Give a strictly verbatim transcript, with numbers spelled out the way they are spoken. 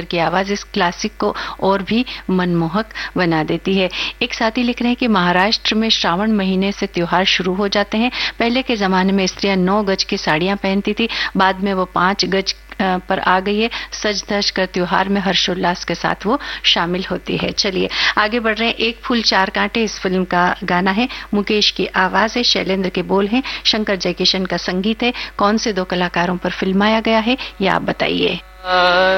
की आवाज इस क्लासिक को और भी मनमोहक बना देती है। एक साथी लिख रहे हैं कि महाराष्ट्र में श्रावण महीने से त्योहार शुरू हो जाते हैं। पहले के जमाने में स्त्रियां नौ गज की साड़ियां पहनती थी, बाद में वो पांच गज पर आ गई है। सज धज कर त्योहार में हर्षोल्लास के साथ वो शामिल होती है। चलिए आगे बढ़ रहे हैं। एक फूल चार कांटे इस फिल्म का गाना है, मुकेश की आवाज है, शैलेंद्र के बोल हैं, शंकर जयकिशन का संगीत है। कौन से दो कलाकारों पर फिल्माया गया है ये आप बताइए।